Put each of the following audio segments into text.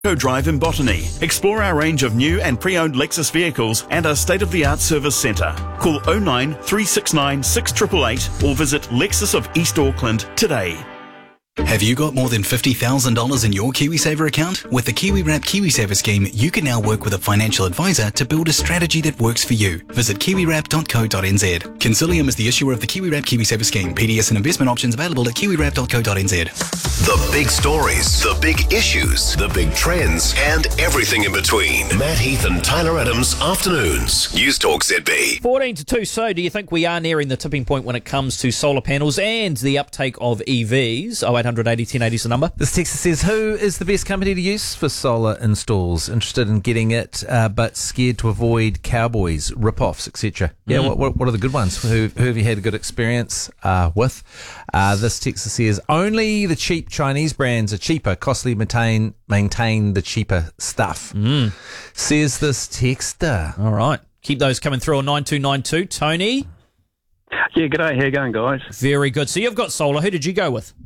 Drive in Botany. Explore our range of new and pre-owned Lexus vehicles and our state-of-the-art service centre. Call 09 369 6888 or visit Lexus of East Auckland today. Have you got more than $50,000 in your KiwiSaver account? With the KiwiWrap KiwiSaver scheme, you can now work with a financial advisor to build a strategy that works for you. Visit kiwiwrap.co.nz. Consilium is the issuer of the KiwiWrap KiwiSaver scheme. PDS and investment options available at kiwiwrap.co.nz. The big stories, the big issues, the big trends, and everything in between. Matt Heath and Tyler Adams, afternoons. News Talk ZB. 14 to 2. So, do you think we are nearing the tipping point when it comes to solar panels and the uptake of EVs? 0800 80 10 80 is the number. This text says, who is the best company to use for solar installs? Interested in getting it, but scared to avoid cowboys, rip-offs, etc. Yeah, what are the good ones? Who have you had a good experience with? This text says, only the cheap Chinese brands are cheaper, costly maintain the cheaper stuff. Says this texter. All right. Keep those coming through on 9292. Tony? Yeah, g'day. How you going, guys? Very good. So you've got solar. Who did you go with?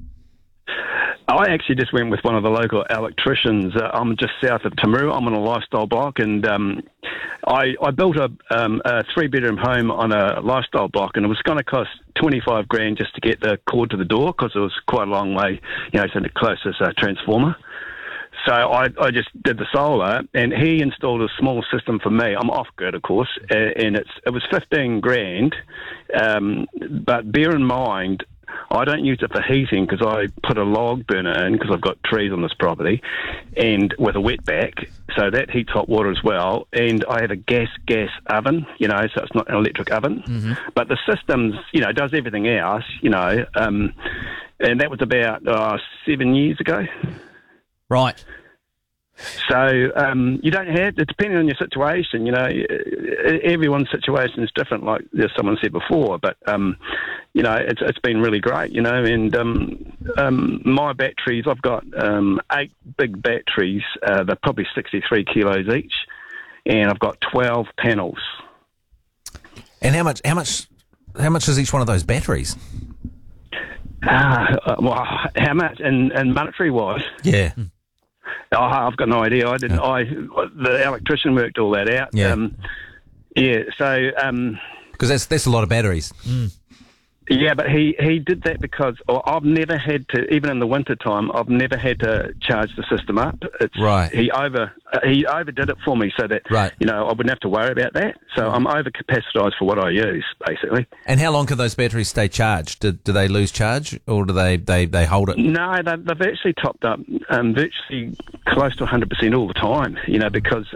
I actually just went with one of the local electricians. I'm just south of Timaru. I'm on a lifestyle block, and I built a three-bedroom home on a lifestyle block, and it was going to cost $25,000 just to get the cord to the door because it was quite a long way, to the closest transformer. So I just did the solar, and he installed a small system for me. I'm off-grid, of course, and it was $15,000. But bear in mind, I don't use it for heating because I put a log burner in because I've got trees on this property, and with a wetback, so that heats hot water as well. And I have a gas oven, so it's not an electric oven. Mm-hmm. But the system, does everything else, and that was about 7 years ago. Right. So you don't have, depending on your situation, everyone's situation is different, like someone said before, but, it's been really great, and my batteries, I've got 8 big batteries, they're probably 63 kilos each, and I've got 12 panels. And how much is each one of those batteries? Well, how much in monetary-wise? Yeah. I've got no idea. I didn't. The electrician worked all that out. Yeah. So because that's a lot of batteries. Yeah, but he did that because I've never had to, even in the winter time, I've never had to charge the system up. Right. He overdid it for me so that I wouldn't have to worry about that. So I'm overcapacitized for what I use, basically. And how long can those batteries stay charged? Do they lose charge, or do they hold it? No, they've actually topped up virtually close to 100% all the time. Because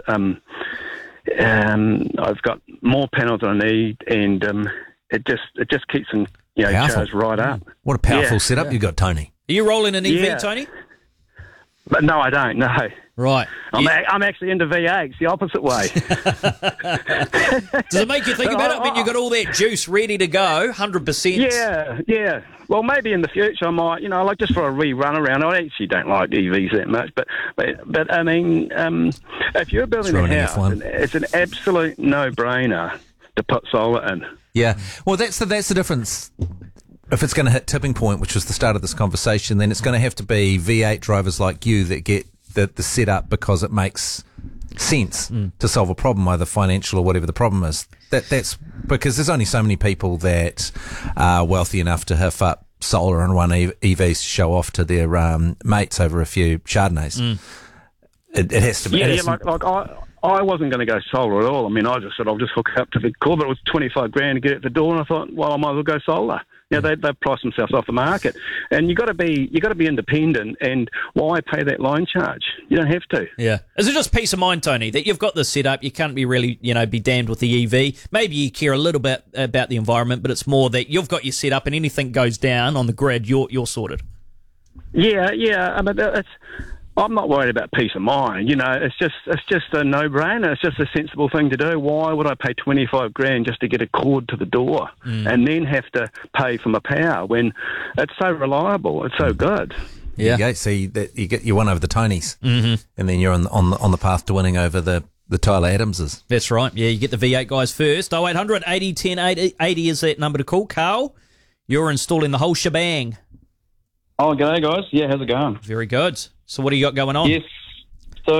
I've got more panels than I need, and it just keeps them charged right up. What a powerful setup you've got, Tony. Are you rolling an EV, Tony? But no, I don't. No. Right. I'm actually into V8s, the opposite way. Does it make you think about it? I mean, you've got all that juice ready to go, 100%. Yeah. Well, maybe in the future I might, like just for a rerun around. I actually don't like EVs that much, but I mean, if you're building a house, it's an absolute no-brainer to put solar in. Yeah. Well, that's the difference. If it's going to hit tipping point, which was the start of this conversation, then it's going to have to be V8 drivers like you that get the setup because it makes sense to solve a problem, either financial or whatever the problem is. That's because there's only so many people that are wealthy enough to huff up solar and run EVs to show off to their mates over a few Chardonnays. It has to be. I wasn't going to go solar at all. I mean, I just said I'll just hook up to the core, but it was $25,000 to get at the door, and I thought, well, I might as well go solar. They've priced themselves off the market, and you got to be independent. And why pay that line charge? You don't have to. Yeah. Is it just peace of mind, Tony, that you've got this set up? You can't be really, be damned with the EV. Maybe you care a little bit about the environment, but it's more that you've got your set up, and anything goes down on the grid, you're sorted. Yeah. I mean, I'm not worried about peace of mind. It's just a no-brainer. It's just a sensible thing to do. Why would I pay $25,000 just to get a cord to the door and then have to pay for my power when it's so reliable? It's so good. Yeah. Okay, so you won over the Tonys, and then you're on the path to winning over the Tyler Adamses. That's right. Yeah, you get the V8 guys first. 0800 80 10 80 is that number to call. Carl, you're installing the whole shebang. Oh, g'day, guys. Yeah, how's it going? Very good. So what do you got going on? Yes.